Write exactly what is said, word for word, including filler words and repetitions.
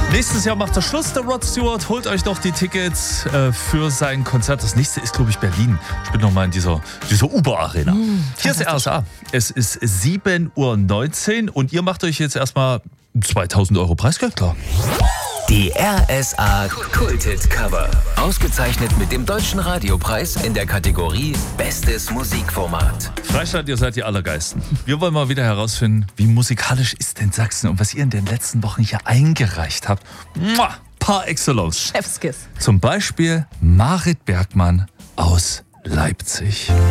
Nächstes Jahr macht er Schluss, der Rod Stewart. Holt euch doch die Tickets äh, für sein Konzert. Das nächste ist, glaube ich, Berlin. Ich bin nochmal in dieser, dieser Uber-Arena. Mm, Hier ist R S A. Es ist sieben Uhr neunzehn und ihr macht euch jetzt erstmal zweitausend Euro Preisgeld klar. Die R S A Kulthit Cover. Ausgezeichnet mit dem Deutschen Radiopreis in der Kategorie Bestes Musikformat. Freistaat, ihr seid die Allergeisten. Wir wollen mal wieder herausfinden, wie musikalisch ist denn Sachsen und was ihr in den letzten Wochen hier eingereicht habt. Mua, par excellence. Chefskiss. Zum Beispiel Marit Bergmann aus Leipzig.